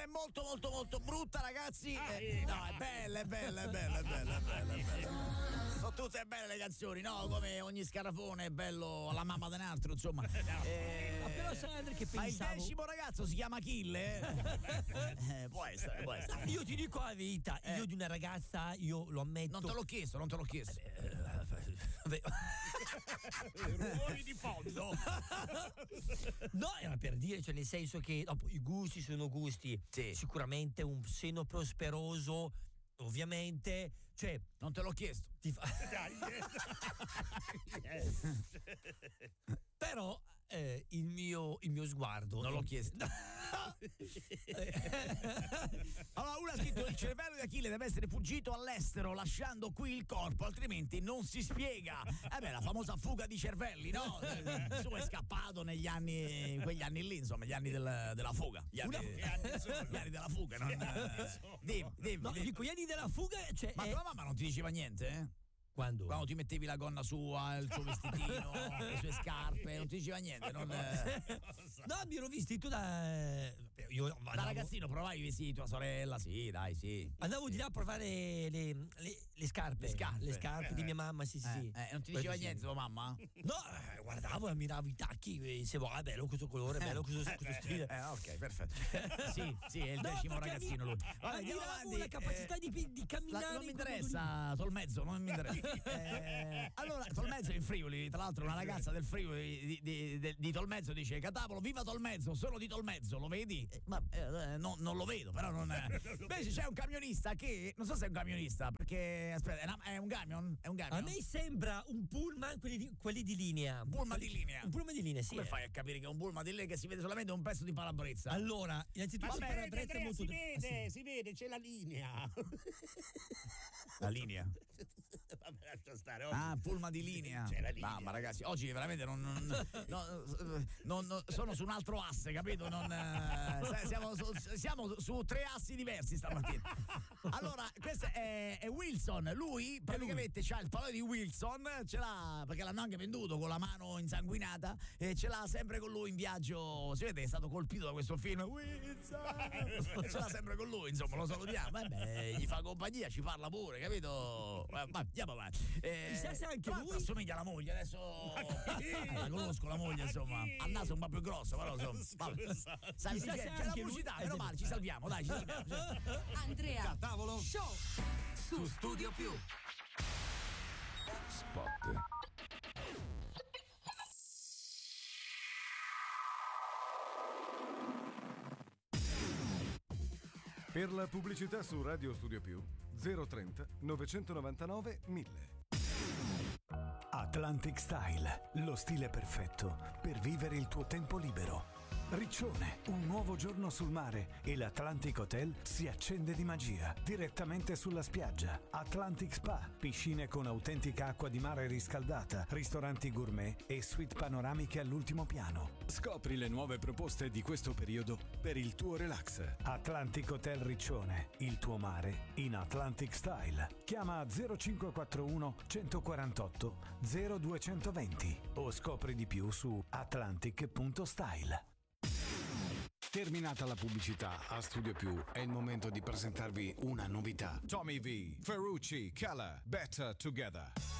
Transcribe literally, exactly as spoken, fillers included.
molto molto molto brutta, ragazzi. Eh, no, è bella, è bella, è bella, è bella, è bella, è bella. Sono tutte belle le canzoni, no? Come ogni scarafone è bello alla mamma di un altro, insomma. Eh, ma però sai Andre che pensavo, ma il decimo ragazzo si chiama Achille? Eh, può essere, può essere. Io ti dico la verità, Eh. io di una ragazza, io lo ammetto. Non te l'ho chiesto, non te l'ho chiesto. Rumori di fondo. No, era per dire, cioè nel senso che dopo i gusti sono gusti. Sì. Sicuramente un seno prosperoso, ovviamente, cioè non te l'ho chiesto. Ti fa... Però eh, il mio il mio sguardo non l'ho chiesto. Allora uno ha scritto: il cervello di Achille deve essere fuggito all'estero lasciando qui il corpo, altrimenti non si spiega. Eh beh, la famosa fuga di cervelli, no? Su è scappato negli anni, quegli anni lì, insomma, gli anni del, della fuga, gli anni, gli anni, gli anni della fuga, non, dimmi, dimmi, no, dimmi. dico gli anni della fuga, cioè, ma è... tua mamma non ti diceva niente, eh? Quando? Quando ti mettevi la gonna sua, il suo vestitino, le sue scarpe, non ti diceva niente. Non, eh... No, mi ero vestito da. Io andavo... Da ragazzino provavi i vestiti tua sorella, sì, dai, sì. Andavo di là a provare le, le, le scarpe. Le scarpe, le scarpe eh. di mia mamma, sì, sì. Eh, sì. eh, non ti diceva niente tua mamma? No, eh, guardavo, ammiravo i tacchi e dicevo, ah, bello questo colore, bello questo, questo stile. Eh, ok, perfetto. Sì, sì, è il no, decimo ragazzino lui. Vabbè, ammiravo la capacità eh, di, di camminare. La, non mi interessa, tol mezzo, non mi interessa. Eh, allora, Tolmezzo in Friuli, tra l'altro una ragazza del Friuli di, di, di, di Tolmezzo dice: Catavolo, viva Tolmezzo, sono di Tolmezzo, lo vedi? Eh, ma eh, no, non lo vedo, però non è. Invece c'è un camionista che, non so se è un camionista, perché aspetta, è, una, è un camion? È un camion? A me sembra un pullman, quelli di, quelli di linea. Un pullman di linea? Un pullman di linea, sì. Come eh. fai a capire che è un pullman di linea che si vede solamente un pezzo di palabrezza? Allora, innanzitutto ma il palabrezza è molto. Si vede, ah, sì. si vede, c'è la linea. La linea? Vabbè, lascia stare. Ah, pullman di linea. C'è la linea. Mamma, ragazzi, oggi veramente non, non, non, non, non sono su un altro asse, capito? Non, eh, siamo, su, siamo su tre assi diversi stamattina. Allora, questo è, è Wilson. Lui praticamente c'ha il pallone di Wilson, ce l'ha perché l'hanno anche venduto con la mano insanguinata e ce l'ha sempre con lui in viaggio. Si vede, è stato colpito da questo film. Wilson ce l'ha sempre con lui, insomma, lo salutiamo. Vabbè, gli fa compagnia, ci parla pure, capito? Ma andiamo avanti. Eh, Chissà se anche lui assomiglia alla moglie, adesso la conosco la moglie, insomma, ha il naso un po' più grosso, però insomma, sai, c'è, c'è la pubblicità, meno male, ci salviamo, dai, ci salviamo. Andrea Tavolo Show su Studio Più. Spot. Per la pubblicità su Radio Studio Più zero trenta novecentonovantanove mille. Atlantic Style, lo stile perfetto per vivere il tuo tempo libero. Riccione, un nuovo giorno sul mare e l'Atlantic Hotel si accende di magia direttamente sulla spiaggia. Atlantic Spa, piscine con autentica acqua di mare riscaldata, ristoranti gourmet e suite panoramiche all'ultimo piano. Scopri le nuove proposte di questo periodo per il tuo relax. Atlantic Hotel Riccione, il tuo mare in Atlantic Style. Chiama zero cinque quattro uno uno quattro otto zero due due zero o scopri di più su atlantic punto style. Terminata la pubblicità, a Studio Più è il momento di presentarvi una novità. Tommy V, Ferrucci, Keller, Better Together.